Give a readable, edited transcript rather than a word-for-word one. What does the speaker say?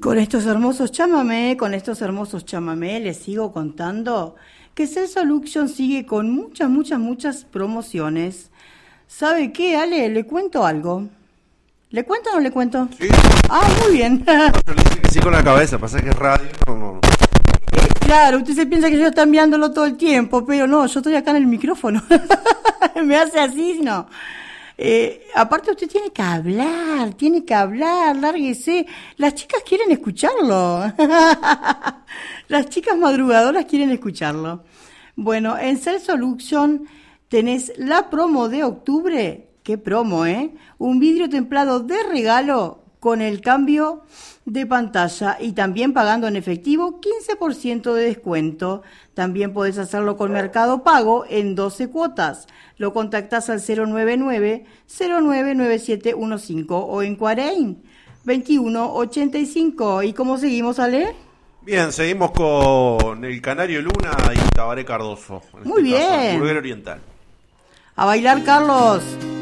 Con estos hermosos chamamé, les sigo contando que Celso Luxion sigue con muchas promociones. ¿Sabe qué, Ale? ¿Le cuento algo? ¿Le cuento o no le cuento? Sí. Ah, muy bien. Yo le dije que sí con la cabeza, pasa que es radio, no. Claro, usted se piensa que yo estoy enviándolo todo el tiempo, pero no, yo estoy acá en el micrófono. Me hace así, no. Aparte usted tiene que hablar, lárguese. Las chicas quieren escucharlo. Las chicas madrugadoras quieren escucharlo. Bueno, en Celso Luxion tenés la promo de octubre. ¿Qué promo, Un vidrio templado de regalo con el cambio de pantalla y también pagando en efectivo 15% de descuento. También podés hacerlo con Mercado Pago en 12 cuotas. Lo contactás al 099-099715 o en Cuarein 2185. ¿Y cómo seguimos, Ale? Bien, seguimos con el Canario Luna y Tabaré Cardoso. Muy bien. Hamburguero Oriental. A bailar, Carlos.